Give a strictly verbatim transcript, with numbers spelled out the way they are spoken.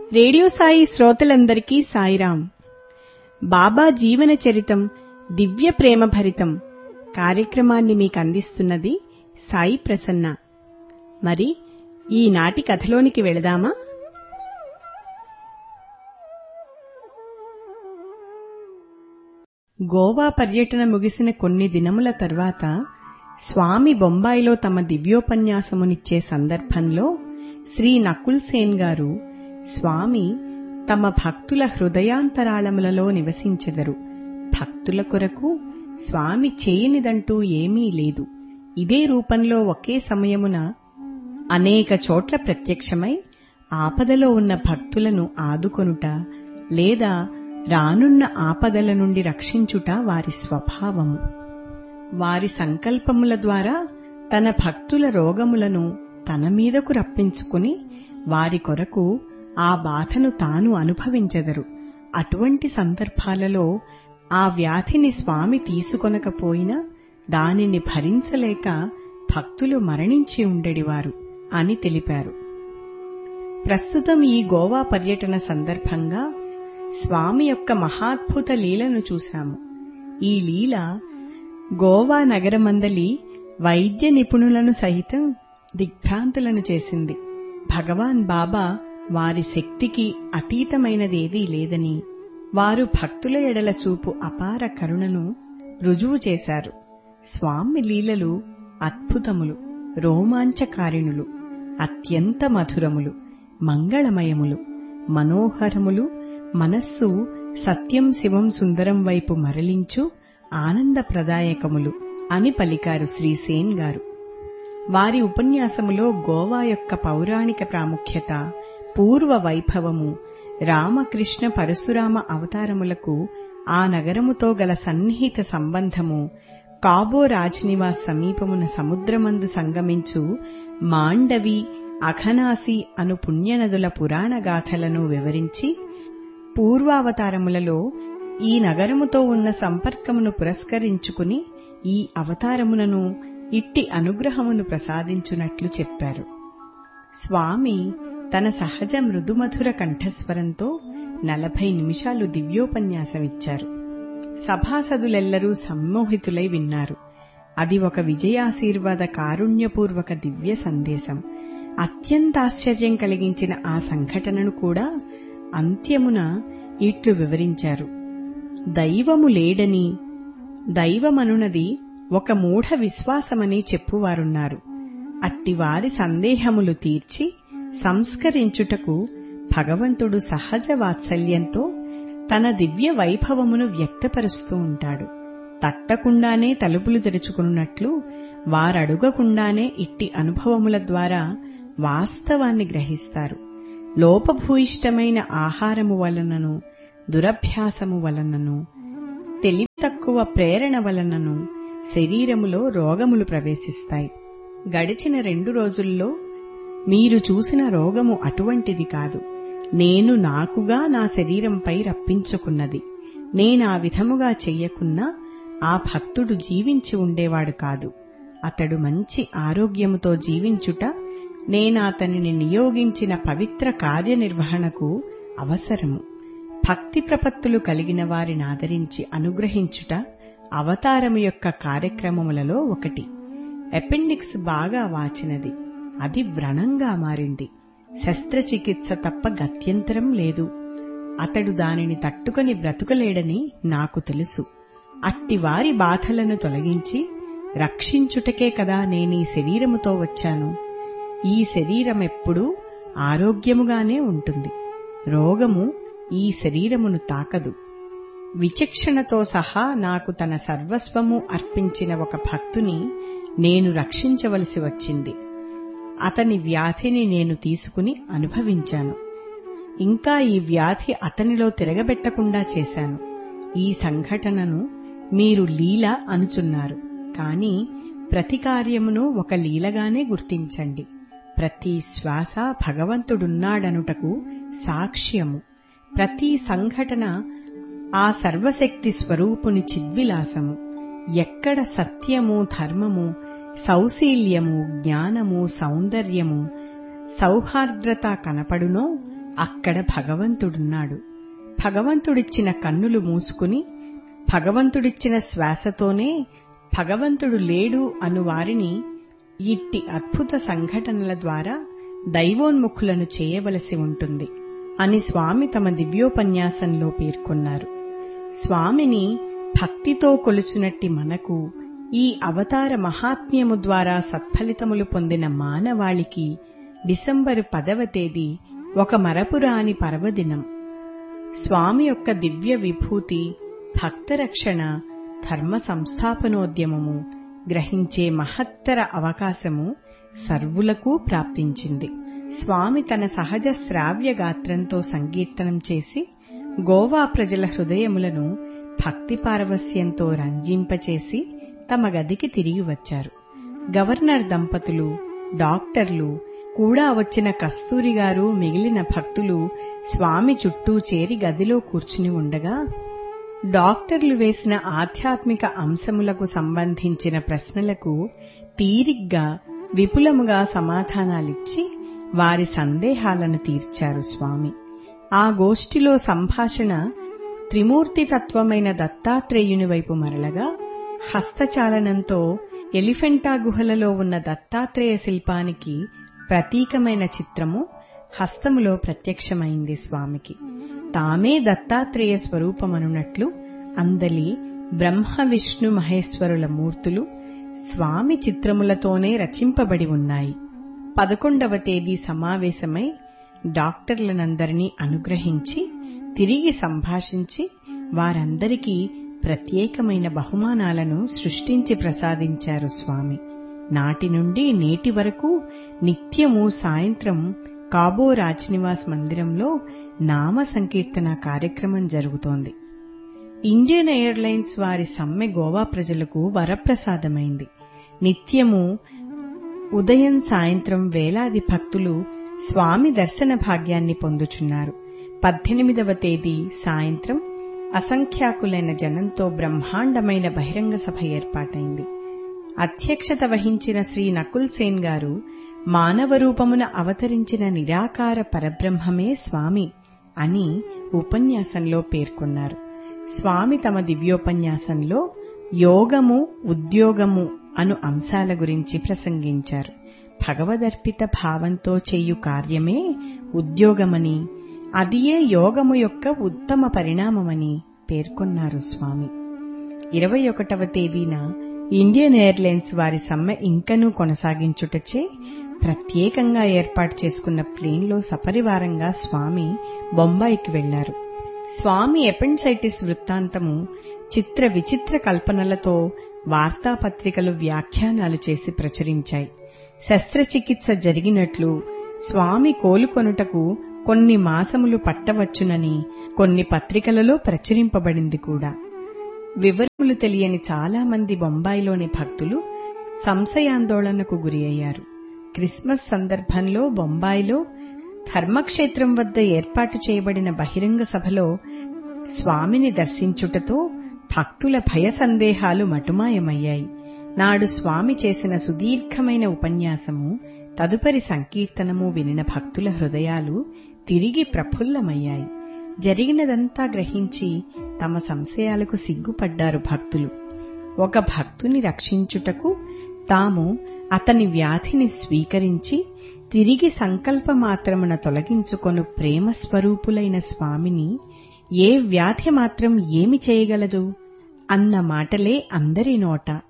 Radio Sai శ్రోతలందరికీ సాయిరాం. బాబా జీవన చరితం దివ్య ప్రేమ భరితం కార్యక్రమాన్ని మీకు అందిస్తున్నది సాయి ప్రసన్న. మరి ఈనాటి కథలోనికి వెళదామా? గోవా పర్యటన ముగిసిన కొన్ని దినముల తర్వాత స్వామి బొంబాయిలో తమ దివ్యోపన్యాసమునిచ్చే సందర్భంలో శ్రీ నకుల్ సేన్ గారు, స్వామి తమ భక్తుల హృదయాంతరాళములలో నివసించెదరు. భక్తుల కొరకు స్వామి చేయనిదంటూ ఏమీ లేదు. ఇదే రూపంలో ఒకే సమయమున అనేక చోట్ల ప్రత్యక్షమై ఆపదలో ఉన్న భక్తులను ఆదుకొనుట లేదా రానున్న ఆపదల నుండి రక్షించుట వారి స్వభావము. వారి సంకల్పముల ద్వారా తన భక్తుల రోగములను తన మీదకు రప్పించుకుని వారి కొరకు ఆ బాధను తాను అనుభవించెదరు. అటువంటి సందర్భాలలో ఆ వ్యాధిని స్వామి తీసుకొనకపోయినా దానిని భరించలేక భక్తులు మరణించి ఉండేవారు అని తెలిపారు. ప్రస్తుతం ఈ గోవా పర్యటన సందర్భంగా స్వామి యొక్క మహాద్భుత లీలను చూశాము. ఈ లీల గోవా నగరమందలి వైద్య నిపుణులను సహితం దిగ్భ్రాంతులను చేసింది. భగవాన్ బాబా వారి శక్తికి అతీతమైనదేదీ లేదని, వారు భక్తుల ఎడల చూపు అపార కరుణను రుజువు చేశారు. స్వామి లీలలు అద్భుతములు, రోమాంచకారిణులు, అత్యంత మధురములు, మంగళమయములు, మనోహరములు, మనస్సు సత్యం శివం సుందరం వైపు మరలించు ఆనందప్రదాయకములు అని పలికారు శ్రీ సేన్ గారు. వారి ఉపన్యాసములో గోవా యొక్క పౌరాణిక ప్రాముఖ్యత, పూర్వ వైభవము, రామకృష్ణ పరశురామ అవతారములకు ఆ నగరముతో గల సన్నిహిత సంబంధము, కాబో రాజ్నివాస్ సమీపమున సముద్రమందు సంగమించు మాండవి, అఘనాసి అను పుణ్యనదుల పురాణగాథలను వివరించి పూర్వావతారములలో ఈ నగరముతో ఉన్న సంపర్కమును పురస్కరించుకుని ఈ అవతారమునను ఇట్టి అనుగ్రహమును ప్రసాదించునట్లు చెప్పారు. స్వామి తన సహజ మృదుమధుర కంఠస్వరంతో నలభై నిమిషాలు దివ్యోపన్యాసమిచ్చారు. సభాసదులెల్లరూ సమ్మోహితులై విన్నారు. అది ఒక విజయాశీర్వాద కారుణ్యపూర్వక దివ్య సందేశం. అత్యంతాశ్చర్యం కలిగించిన ఆ సంఘటనను కూడా అంత్యమున ఇట్లు వివరించారు. దైవము లేడని, దైవమనునది ఒక మూఢ విశ్వాసమని చెప్పువారున్నారు. అట్టివారి సందేహములు తీర్చి సంస్కరించుటకు భగవంతుడు సహజ వాత్సల్యంతో తన దివ్య వైభవమును వ్యక్తపరుస్తూ ఉంటాడు. తట్టకుండానే తలుపులు తెరుచుకున్నట్లు వారడుగకుండానే ఇట్టి అనుభవముల ద్వారా వాస్తవాన్ని గ్రహిస్తారు. లోపభూయిష్టమైన ఆహారము వలనను, దురభ్యాసము వలనను, తెలివి తక్కువ ప్రేరణ వలనను శరీరములో రోగములు ప్రవేశిస్తాయి. గడిచిన రెండు రోజుల్లో మీరు చూసిన రోగము అటువంటిది కాదు. నేను నాకుగా నా శరీరంపై రప్పించుకున్నది. నేనా విధముగా చెయ్యకున్నా ఆ భక్తుడు జీవించి ఉండేవాడు కాదు. అతడు మంచి ఆరోగ్యముతో జీవించుట నేనాతనిని నియోగించిన పవిత్ర కార్యనిర్వహణకు అవసరము. భక్తి ప్రపత్తులు కలిగిన వారిని ఆదరించి అనుగ్రహించుట అవతారము యొక్క కార్యక్రమములలో ఒకటి. అపెండిక్స్ బాగా వాచినది. అది వ్రణంగా మారింది. శస్త్రచికిత్స తప్ప గత్యంతరం లేదు. అతడు దానిని తట్టుకొని బ్రతుకలేడని నాకు తెలుసు. అట్టివారి బాధలను తొలగించి రక్షించుటకే కదా నేనీ శరీరముతో వచ్చాను. ఈ శరీరమెప్పుడూ ఆరోగ్యముగానే ఉంటుంది. రోగము ఈ శరీరమును తాకదు. విచక్షణతో సహా నాకు తన సర్వస్వము అర్పించిన ఒక భక్తుని నేను రక్షించవలసి వచ్చింది. అతని వ్యాధిని నేను తీసుకుని అనుభవించాను. ఇంకా ఈ వ్యాధి అతనిలో తిరగబెట్టకుండా చేశాను. ఈ సంఘటనను మీరు లీల అనుచున్నారు. కాని ప్రతి కార్యమును ఒక లీలగానే గుర్తించండి. ప్రతి శ్వాస భగవంతుడున్నాడనుటకు సాక్ష్యము. ప్రతి సంఘటన ఆ సర్వశక్తి స్వరూపుని చిద్విలాసము. ఎక్కడ సత్యము, ధర్మము, సౌశీల్యము, జ్ఞానము, సౌందర్యము, సౌహార్ద్రత కనపడునో అక్కడ భగవంతుడున్నాడు. భగవంతుడిచ్చిన కన్నులు మూసుకుని భగవంతుడిచ్చిన శ్వాసతోనే భగవంతుడు లేడు అను వారిని ఇట్టి అద్భుత సంఘటనల ద్వారా దైవోన్ముఖులను చేయవలసి ఉంటుంది అని స్వామి తమ దివ్యోపన్యాసంలో పేర్కొన్నారు. స్వామిని భక్తితో కొలుచునట్టి మనకు ఈ అవతార మహాత్మ్యము ద్వారా సత్ఫలితములు పొందిన మానవాళికి డిసెంబరు పదవ తేదీ ఒక మరపురాని పర్వదినం. స్వామి యొక్క దివ్య విభూతి, భక్తరక్షణ, ధర్మ సంస్థాపనోద్యమము గ్రహించే మహత్తర అవకాశము సర్వులకు ప్రాప్తించింది. స్వామి తన సహజ శ్రావ్య గాత్రంతో సంకీర్తనం చేసి గోవా ప్రజల హృదయములను భక్తి పారవస్యంతో రంజింపచేసి తమ గదికి తిరిగి వచ్చారు. గవర్నర్ దంపతులు, డాక్టర్లు కూడా వచ్చిన కస్తూరి గారు మిగిలిన భక్తులు స్వామి చుట్టూ చేరి గదిలో కూర్చుని ఉండగా డాక్టర్లు వేసిన ఆధ్యాత్మిక అంశములకు సంబంధించిన ప్రశ్నలకు తీరిగ్గా విపులముగా సమాధానాలిచ్చి వారి సందేహాలను తీర్చారు స్వామి. ఆ గోష్ఠిలో సంభాషణ త్రిమూర్తితత్వమైన దత్తాత్రేయుని వైపు మరలగా హస్తచాలనంతో ఎలిఫెంటా గుహలలో ఉన్న దత్తాత్రేయ శిల్పానికి ప్రతీకమైన చిత్రము హస్తములో ప్రత్యక్షమైంది స్వామికి. తామే దత్తాత్రేయ స్వరూపమనున్నట్లు అందలి బ్రహ్మ విష్ణు మహేశ్వరుల మూర్తులు స్వామి చిత్రములతోనే రచింపబడి ఉన్నాయి. పదకొండవ తేదీ సమావేశమై డాక్టర్లనందరినీ అనుగ్రహించి తిరిగి సంభాషించి వారందరికీ ప్రత్యేకమైన బహుమానాలను సృష్టించి ప్రసాదించారు స్వామి. నాటి నుండి నేటి వరకు నిత్యము సాయంత్రం కాబో రాజ్నివాస్ మందిరంలో నామ సంకీర్తన కార్యక్రమం జరుగుతోంది. ఇండియన్ ఎయిర్లైన్స్ వారి సమ్మె గోవా ప్రజలకు వరప్రసాదమైంది. నిత్యము ఉదయం సాయంత్రం వేలాది భక్తులు స్వామి దర్శన భాగ్యాన్ని పొందుచున్నారు. పద్దెనిమిదవ తేదీ సాయంత్రం అసంఖ్యాకులైన జనంతో బ్రహ్మాండమైన బహిరంగ సభ ఏర్పాటైంది. అధ్యక్షత వహించిన శ్రీ నకుల్ సేన్ గారు మానవ రూపమున అవతరించిన నిరాకార పరబ్రహ్మమే స్వామి అని ఉపన్యాసంలో పేర్కొన్నారు. స్వామి తమ దివ్యోపన్యాసంలో యోగము, ఉద్యోగము అను అంశాల గురించి ప్రసంగించారు. భగవదర్పిత భావంతో చేయు కార్యమే ఉద్యోగమని, అదియే యోగము యొక్క ఉత్తమ పరిణామమని పేర్కొన్నారు స్వామి. ఇరవై ఒకటవ తేదీన ఇండియన్ ఎయిర్లైన్స్ వారి సమ్మె ఇంకనూ కొనసాగించుటచే ప్రత్యేకంగా ఏర్పాటు చేసుకున్న ప్లేన్లో సపరివారంగా స్వామి బొంబాయికి వెళ్లారు. స్వామి ఎపెండైటిస్ వృత్తాంతము చిత్ర విచిత్ర కల్పనలతో వార్తాపత్రికలు వ్యాఖ్యానాలు చేసి ప్రచురించాయి. శస్త్రచికిత్స జరిగినట్లు, స్వామి కోలుకొనుటకు కొన్ని మాసములు పట్టవచ్చునని కొన్ని పత్రికలలో ప్రచురింపబడింది కూడా. వివరములు తెలియని చాలా మంది బొంబాయిలోని భక్తులు సంశయాందోళనకు గురి అయ్యారు. క్రిస్మస్ సందర్భంలో బొంబాయిలో ధర్మక్షేత్రం వద్ద ఏర్పాటు చేయబడిన బహిరంగ సభలో స్వామిని దర్శించుటతో భక్తుల భయ సందేహాలు మటుమాయమయ్యాయి. నాడు స్వామి చేసిన సుదీర్ఘమైన ఉపన్యాసము, తదుపరి సంకీర్తనము వినిన భక్తుల హృదయాలు తిరిగి ప్రఫుల్లమయ్యాయి. జరిగినదంతా గ్రహించి తమ సంశయాలకు సిగ్గుపడ్డారు భక్తులు. ఒక భక్తుని రక్షించుటకు తాము అతని వ్యాధిని స్వీకరించి తిరిగి సంకల్పమాత్రమున తొలగించుకొను ప్రేమస్వరూపులైన స్వామిని ఏ వ్యాధి మాత్రం ఏమి చేయగలదు అన్న మాటలే అందరి నోట